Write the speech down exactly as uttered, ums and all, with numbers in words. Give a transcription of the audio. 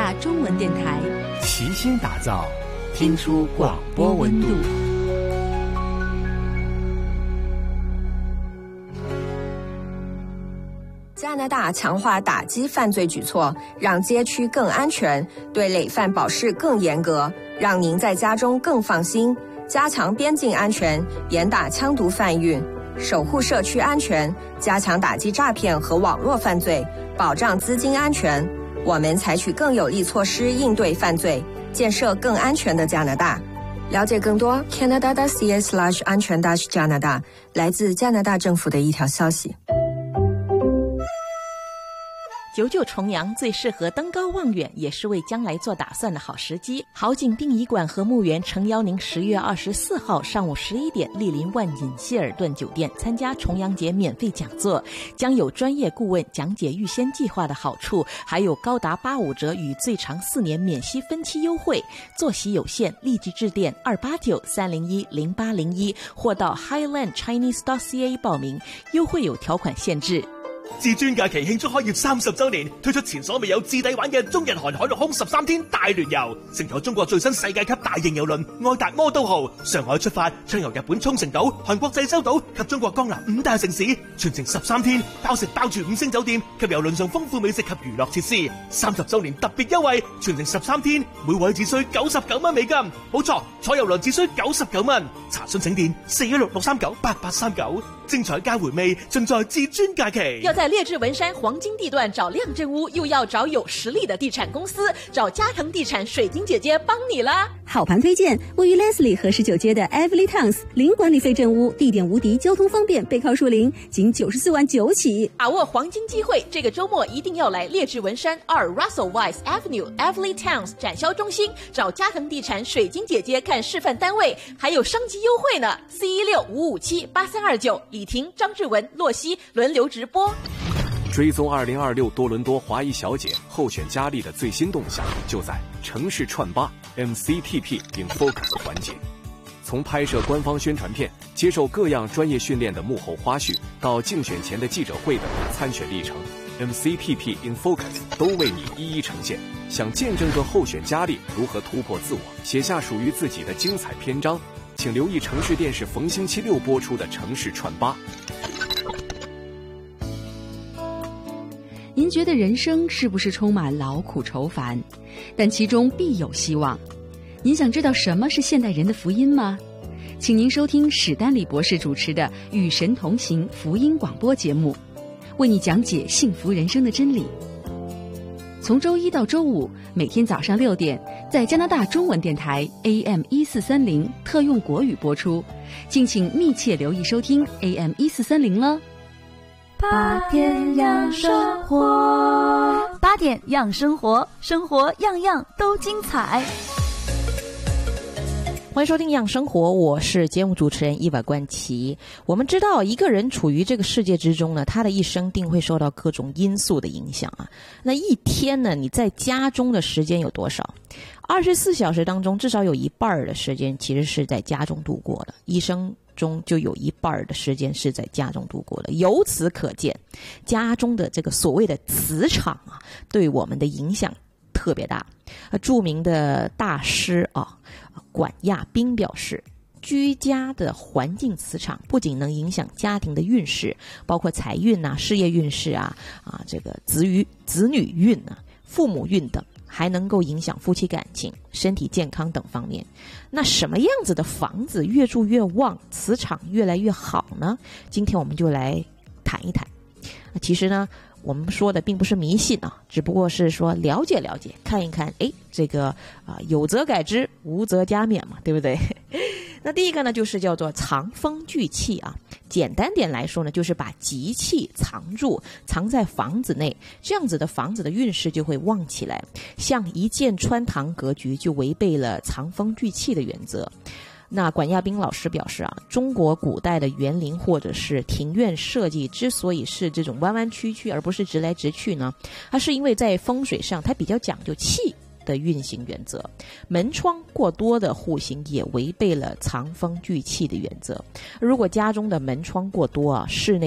大中文电台， 齐心打造听出广播温度。 加拿大强化打击犯罪举措，让街区更安全，对累犯保释更严格，让您在家中更放心。加强边境安全，严打枪毒贩运，守护社区安全，加强打击诈骗和网络犯罪，保障资金安全。我们采取更有力措施应对犯罪，建设更安全的加拿大。了解更多 Canada.ca slash 安全 dash 加拿大，来自加拿大政府的一条消息。 九九重阳最适合登高望远，也是为将来做打算的好时机。好景殡仪馆和墓园诚邀您十月二十四号上午十一点莅临万锦希尔顿酒店参加重阳节免费讲座，将有专业顾问讲解预先计划的好处，还有高达八五折与最长四年免息分期优惠。座席有限，立即致電二八九三零一零八零一或到 Highland Chinese dot C A 報名，優惠有條款限制。 至尊假期慶祝開業三十週年，推出前所未有至抵玩嘅中日韓海陸空十三天大聯遊，乘坐中國最新世界級大型郵輪愛達魔都號，上海出發，暢遊日本沖繩島、韓國濟州島及中國江南五大城市，全程十三天，包食包住五星酒店及郵輪上豐富美食及娛樂設施。三十週年特別優惠，全程十三天，每位只需九十九蚊美金。冇錯，坐郵輪只需九十九蚊。查詢請電四一六六三九八八三九。精彩加回味，盡在至尊假期。 要在列治文山黃金地段找亮正屋，又要找有實力的地產公司，找嘉騰地產水晶姐姐幫你啦。 好盤推薦，位於 Leslie 和十九街的 Everly Towns 零管理費正屋，地點無敵，交通方便，背靠樹林，僅九十四萬九起。 把握黃金機會，這個週末一定要來列治文山二 Russell Weiss Avenue Everly Towns 展銷中心，找嘉騰地產水晶姐姐看示範單位，還有升級優惠呢。四一六五五七八三二九，李婷、張志文、洛西輪流直播。 追蹤二零二六多倫多華裔小姐候選佳麗的最新動向，就在城市串吧 M C T P in Focus 環節。從拍攝官方宣傳片、接受各樣專業訓練的幕後花絮，到競選前的記者會等參選歷程， M C T P in Focus 都為你一一呈現。想見證個候選佳麗如何突破自我，寫下屬於自己的精彩篇章，請留意城市電視逢星期六播出的城市串吧。 您覺得人生是不是充滿勞苦愁煩？但其中必有希望。您想知道什麼是現代人的福音嗎？請您收聽史丹利博士主持的《與神同行》福音廣播節目，為你講解幸福人生的真理。從周一到周五，每天早上六點，在加拿大中文電台 A M 一四三零特用國語播出，敬請密切留意收聽 A M 一四三零了。 八點養生活，八點養生活，生活樣樣都精彩。 歡迎收聽養生活，我是節目主持人伊娃冠琪。我們知道一個人處於這個世界之中呢，他的一生定會受到各種因素的影響啊。那一天呢，你在家中的時間有多少？二十四小時當中至少有一半的時間其實是在家中度過的，一生中就有一半的時間是在家中度過的。由此可見，家中的這個所謂的磁場啊，對我們的影響特別大。著名的大師啊管亞斌表示，居家的環境磁場不僅能影響家庭的運勢，包括財運啊、事業運勢啊、啊這個子女子女運啊、父母運等，還能夠影響夫妻感情、身體健康等方面。那什麼樣子的房子越住越旺，磁場越來越好呢？今天我們就來談一談。其實呢，我們說的並不是迷信啊，只不過是說了解了解，看一看，誒，這個啊、呃、有則改之，無則加勉嘛，對不對？那第一個呢，就是叫做藏風聚氣啊。簡單點來說呢，就是把吉氣藏住，藏在房子內，這樣子的房子的運勢就會旺起來。像一箭穿堂格局，就違背了藏風聚氣的原則。那管亞斌老師表示啊，中國古代的園林或者是庭院設計之所以是這種彎彎曲曲而不是直來直去呢，它是因為在風水上它比較講究氣的運行原則，門窗過多的戶型也違背了藏風聚氣的原則。如果家中的門窗過多啊，室內